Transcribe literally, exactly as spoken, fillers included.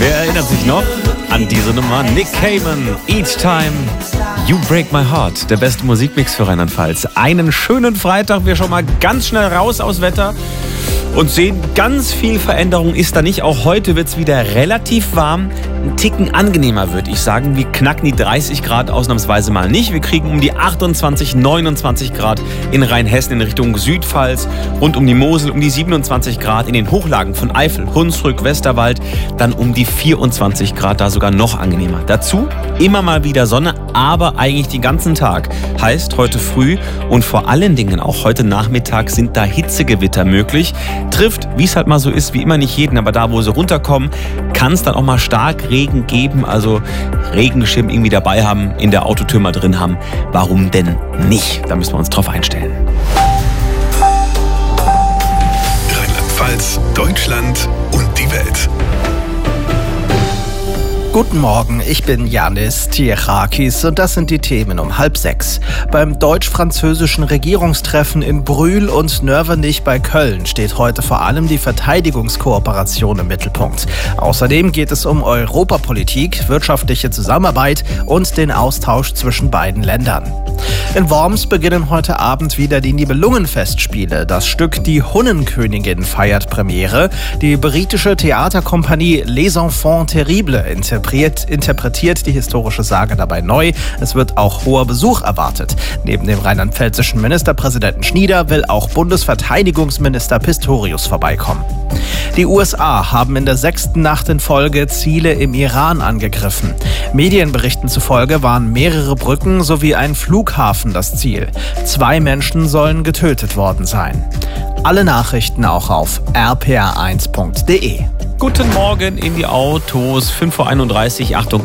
Wer erinnert sich noch an diese Nummer? Nick Cayman, Each Time You Break My Heart. Der beste Musikmix für Rheinland-Pfalz. Einen schönen Freitag. Wir schon mal ganz schnell raus aus Wetter und sehen, ganz viel Veränderung ist da nicht. Auch heute wird es wieder relativ warm. Ein Ticken angenehmer, würde ich sagen. Wir knacken die dreißig Grad ausnahmsweise mal nicht. Wir kriegen um die achtundzwanzig, neunundzwanzig Grad in Rheinhessen in Richtung Südpfalz, rund um die Mosel um die siebenundzwanzig Grad, in den Hochlagen von Eifel, Hunsrück, Westerwald dann um die vierundzwanzig Grad, da sogar noch angenehmer. Dazu immer mal wieder Sonne, aber eigentlich den ganzen Tag. Heißt, heute früh und vor allen Dingen auch heute Nachmittag sind da Hitzegewitter möglich. Trifft, wie es halt mal so ist, wie immer nicht jeden, aber da, wo sie runterkommen, kann es dann auch mal stark Regen geben, also Regenschirm irgendwie dabei haben, in der Autotür mal drin haben. Warum denn nicht? Da müssen wir uns drauf einstellen. Rheinland-Pfalz, Deutschland und die Welt. Guten Morgen, ich bin Yannis Tiechakis und das sind die Themen um halb sechs. Beim deutsch-französischen Regierungstreffen in Brühl und Nörvenich bei Köln steht heute vor allem die Verteidigungskooperation im Mittelpunkt. Außerdem geht es um Europapolitik, wirtschaftliche Zusammenarbeit und den Austausch zwischen beiden Ländern. In Worms beginnen heute Abend wieder die Nibelungenfestspiele. Das Stück Die Hunnenkönigin feiert Premiere. Die britische Theaterkompanie Les Enfants Terribles interpretiert, interpretiert die historische Sage dabei neu. Es wird auch hoher Besuch erwartet. Neben dem rheinland-pfälzischen Ministerpräsidenten Schnieder will auch Bundesverteidigungsminister Pistorius vorbeikommen. Die U S A haben in der sechsten Nacht in Folge Ziele im Iran angegriffen. Medienberichten zufolge waren mehrere Brücken sowie ein Flughafen das Ziel. Zwei Menschen sollen getötet worden sein. Alle Nachrichten auch auf r p r eins punkt d e. Guten Morgen in die Autos. fünf Uhr einunddreißig. Achtung.